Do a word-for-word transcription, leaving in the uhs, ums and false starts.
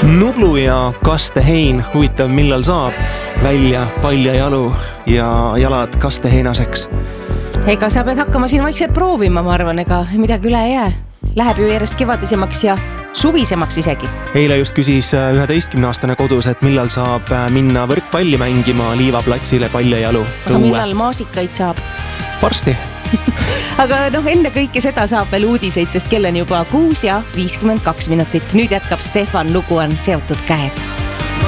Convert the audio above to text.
Nublu ja kastehein, huvitav millal saab välja paljajalu ja jalad kasteheinaseks. Ega sa pead hakkama siin vaikselt proovima, ma arvan, ega midagi üle ei jää. Läheb ju järjest kevadisemaks ja suvisemaks isegi. Eile just küsis üheteistkümne aastane kodus, et millal saab minna võrkpalli mängima Liivaplatsile paljajalu. Aga millal maasikaid saab? Varsti. Aga noh, enne kõike seda saab veel uudiseid, sest kell on juba kuus ja viiskümmend kaks minutit. Nüüd jätkab Stefan, lugu on Seotud käed.